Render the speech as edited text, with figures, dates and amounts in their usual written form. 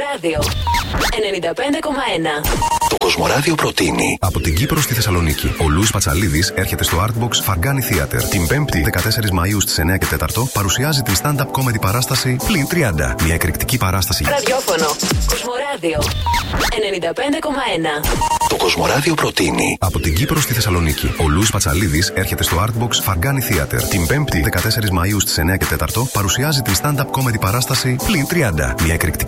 Κοσμοράδιο 95,1. Το Κοσμοράδιο προτείνει από την Κύπρο στη Θεσσαλονίκη. Ο Λουίς Πατσαλίδης έρχεται στο Artbox Φαργκάνι Theater. Την 5η 14 Μαΐου στις 9 και 4 παρουσιάζει την stand-up comedy παράσταση Πλην 30. Μια εκρηκτική παράσταση. Ραδιόφωνο Κοσμοράδιο 95,1. Το Κοσμοράδιο προτείνει από την Κύπρο στη Θεσσαλονίκη. Ο Λουίς Πατσαλίδης έρχεται στο Artbox Φαργκάνι Theater. Την 5η 14 Μαΐου στις 9 και 4 παρουσιάζει την stand-up comedy παράσταση Πλην 30. Μια εκρηκτική